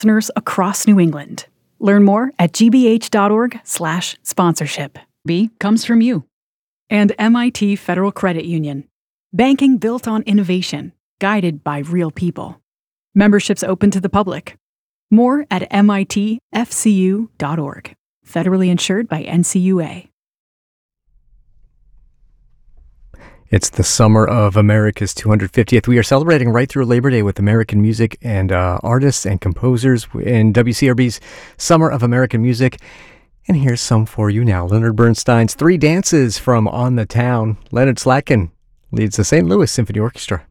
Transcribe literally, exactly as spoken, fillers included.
listeners across New England. Learn more at gbh.org slash sponsorship. B comes from you. And M I T Federal Credit Union. Banking built on innovation, guided by real people. Membership's open to the public. More at M I T F C U dot org. Federally insured by N C U A. It's the summer of America's two hundred fiftieth. We are celebrating right through Labor Day with American music and uh, artists and composers in W C R B's Summer of American Music. And here's some for you now. Leonard Bernstein's Three Dances from On the Town. Leonard Slatkin leads the Saint Louis Symphony Orchestra.